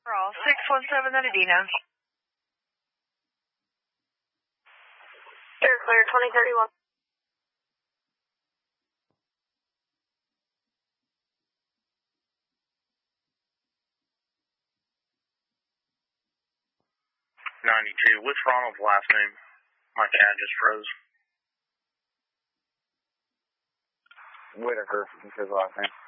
All 617 Adina. Air clear 2031. What's Ronald's last name? My cat just froze. Whitaker is his last name.